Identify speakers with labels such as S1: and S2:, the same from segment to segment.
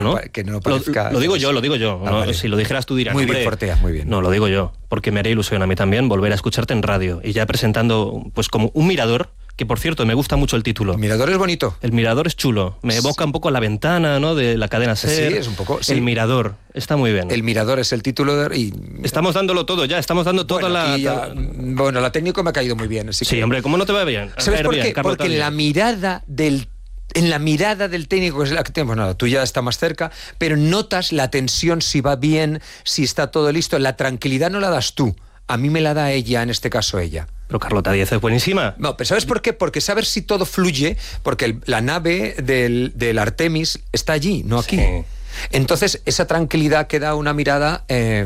S1: ¿no?
S2: Que no parezca...
S1: Lo digo yo. ¿no?
S2: Vale.
S1: Si lo dijeras tú dirás...
S2: Muy bien, Fortea, muy bien.
S1: No, lo digo yo, porque me haría ilusión a mí también volver a escucharte en radio. Y ya presentando, pues como un mirador, que por cierto, me gusta mucho el título.
S2: El mirador es bonito.
S1: El mirador es chulo. Me evoca un poco a La Ventana, ¿no? De la cadena SER.
S2: Sí, es un poco... Sí.
S1: El mirador. Está muy bien.
S2: El mirador es el título y...
S1: Estamos dándolo todo ya, estamos dando toda
S2: Bueno, la técnico me ha caído muy bien. Así
S1: sí,
S2: que...
S1: hombre, ¿cómo no te va bien?
S2: ¿Sabes por
S1: bien,
S2: qué?
S1: Carlos
S2: Porque en la mirada del técnico, que es la que tenemos, bueno, tú ya está más cerca, pero notas la tensión, si va bien, si está todo listo. La tranquilidad no la das tú, a mí me la da ella, en este caso ella.
S1: Pero Carlota Díez es buenísima.
S2: No, pero ¿sabes por qué? Porque saber si todo fluye, porque la nave del Artemis está allí, no aquí.
S1: Sí.
S2: Entonces, esa tranquilidad que da una mirada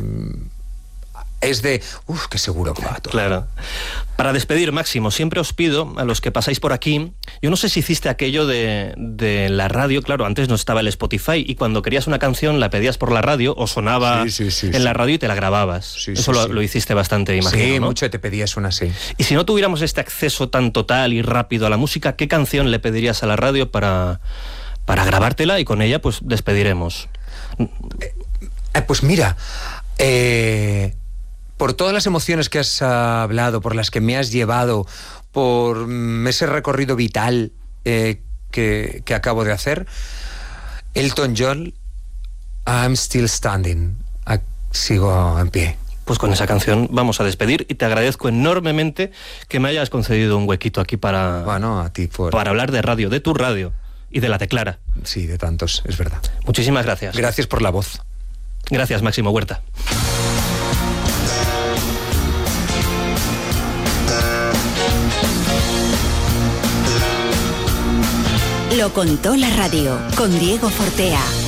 S2: es de, qué seguro que va todo.
S1: Claro. Para despedir, Máximo, siempre os pido, a los que pasáis por aquí, yo no sé si hiciste aquello de la radio, claro, antes no estaba el Spotify, y cuando querías una canción la pedías por la radio o sonaba en la radio y te la grababas. Eso lo hiciste bastante, imagino,
S2: Sí,
S1: ¿no?
S2: mucho te pedías una, sí.
S1: Y si no tuviéramos este acceso tan total y rápido a la música, ¿qué canción le pedirías a la radio para grabártela y con ella pues despediremos?
S2: Pues mira, por todas las emociones que has hablado, por las que me has llevado, por ese recorrido vital que acabo de hacer, Elton John, I'm Still Standing, sigo en pie.
S1: Pues con esa canción vamos a despedir y te agradezco enormemente que me hayas concedido un huequito aquí para
S2: a ti
S1: para hablar de radio, de tu radio y de la Teclara.
S2: Sí, de tantos, es verdad.
S1: Muchísimas gracias.
S2: Gracias por la voz.
S1: Gracias, Máximo Huerta.
S3: Lo contó la radio con Diego Fortea.